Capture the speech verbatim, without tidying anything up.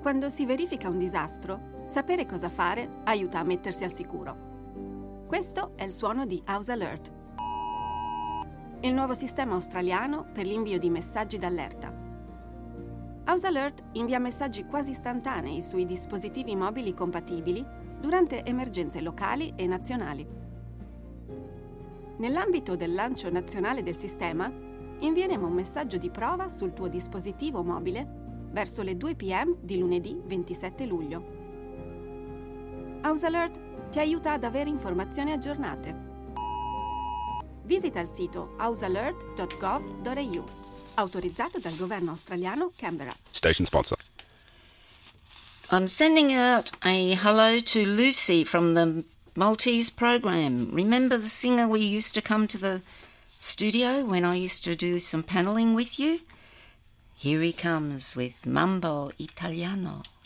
quando si verifica un disastro, sapere cosa fare aiuta a mettersi al sicuro. Questo è il suono di House Alert, il nuovo sistema australiano per l'invio di messaggi d'allerta. House Alert invia messaggi quasi istantanei sui dispositivi mobili compatibili durante emergenze locali e nazionali. Nell'ambito del lancio nazionale del sistema, invieremo un messaggio di prova sul tuo dispositivo mobile verso le due p m di lunedì ventisette luglio. House Alert ti aiuta ad avere informazioni aggiornate. Visita il sito house alert dot gov dot a u, autorizzato dal governo australiano Canberra. Station sponsor. I'm sending out a hello to Lucy from the Maltese program. Remember the singer we used to come to the studio when I used to do some panelling with you? Here he comes with Mambo Italiano.